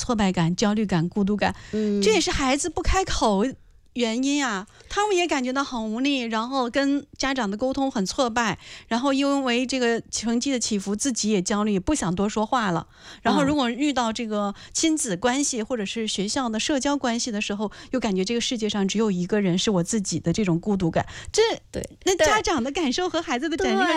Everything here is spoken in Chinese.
挫败感、焦虑感、孤独感，这也是孩子不开口原因啊，他们也感觉到很无力，然后跟家长的沟通很挫败，然后因为这个成绩的起伏，自己也焦虑，不想多说话了。然后如果遇到这个亲子关系或者是学校的社交关系的时候，又感觉这个世界上只有一个人是我自己的这种孤独感，这对那家长的感受和孩子的感受